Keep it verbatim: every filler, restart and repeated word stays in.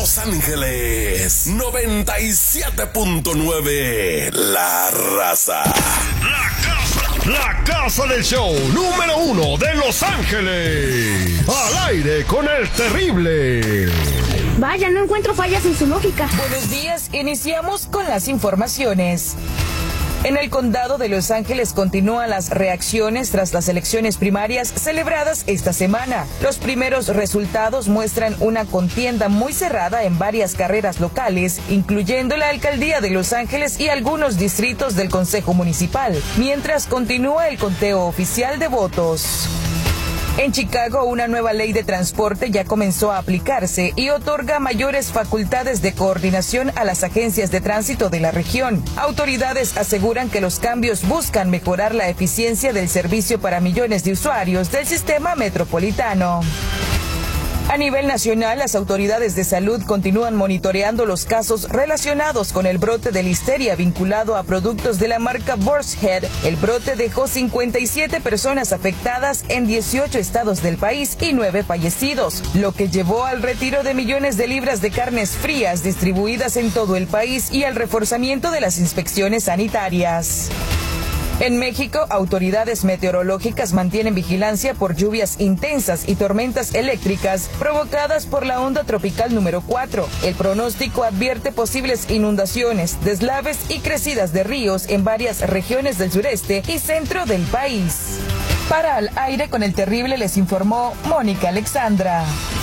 Los Ángeles noventa y siete punto nueve. La Raza. La casa, la casa del show número uno de Los Ángeles. Al aire con el terrible. Vaya, no encuentro fallas en su lógica. Buenos días, iniciamos con las informaciones. En el condado de Los Ángeles continúan las reacciones tras las elecciones primarias celebradas esta semana. Los primeros resultados muestran una contienda muy cerrada en varias carreras locales, incluyendo la alcaldía de Los Ángeles y algunos distritos del Consejo Municipal, mientras continúa el conteo oficial de votos. En Chicago, una nueva ley de transporte ya comenzó a aplicarse y otorga mayores facultades de coordinación a las agencias de tránsito de la región. Autoridades aseguran que los cambios buscan mejorar la eficiencia del servicio para millones de usuarios del sistema metropolitano. A nivel nacional, las autoridades de salud continúan monitoreando los casos relacionados con el brote de listeria vinculado a productos de la marca Boar's Head. El brote dejó cincuenta y siete personas afectadas en dieciocho estados del país y nueve fallecidos, lo que llevó al retiro de millones de libras de carnes frías distribuidas en todo el país y al reforzamiento de las inspecciones sanitarias. En México, autoridades meteorológicas mantienen vigilancia por lluvias intensas y tormentas eléctricas provocadas por la onda tropical número cuatro. El pronóstico advierte posibles inundaciones, deslaves y crecidas de ríos en varias regiones del sureste y centro del país. Para Al Aire con el Terrible les informó Mónica Alexandra.